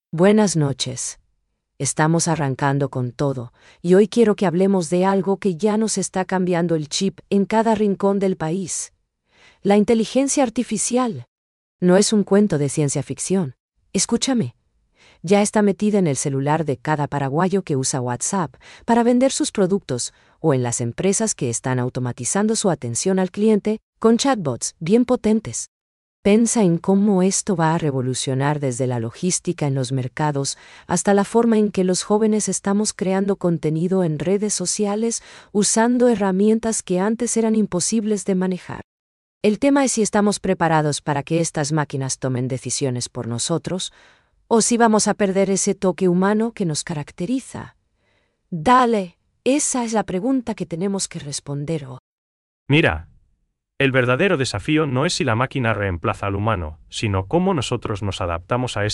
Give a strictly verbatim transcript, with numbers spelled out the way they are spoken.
Buenas noches. Estamos arrancando con todo, y hoy quiero que hablemos de algo que ya nos está cambiando el chip en cada rincón del país. La inteligencia artificial. No es un cuento de ciencia ficción. Escúchame. Ya está metida en el celular de cada paraguayo que usa WhatsApp para vender sus productos, o en las empresas que están automatizando su atención al cliente con chatbots bien potentes. Pensa en cómo esto va a revolucionar desde la logística en los mercados hasta la forma en que los jóvenes estamos creando contenido en redes sociales usando herramientas que antes eran imposibles de manejar. El tema es si estamos preparados para que estas máquinas tomen decisiones por nosotros o si vamos a perder ese toque humano que nos caracteriza. Dale, esa es la pregunta que tenemos que responder hoy. Mira, el verdadero desafío no es si la máquina reemplaza al humano, sino cómo nosotros nos adaptamos a